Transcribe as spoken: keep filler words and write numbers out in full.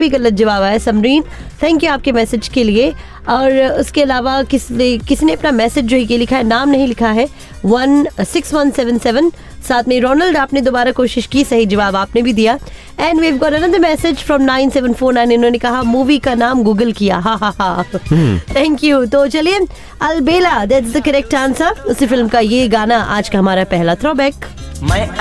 भी गलत जवाब आया। समरीन, थैंक यू आपके मैसेज के लिए। और उसके अलावा किस किसने अपना मैसेज जो है ये लिखा है, नाम नहीं लिखा है, one six one seven seven. साथ में रोनाल्ड, आपने दोबारा कोशिश की, सही जवाब आपने भी दिया। And we have got another message from nine seven four nine. इन्होंने कहा मूवी का नाम गूगल किया, हा हा हा। Thank you. तो चलिए, अलबेला दैट्स द करेक्ट आंसर। उसी फिल्म का ये गाना आज का हमारा पहला थ्रोबैक।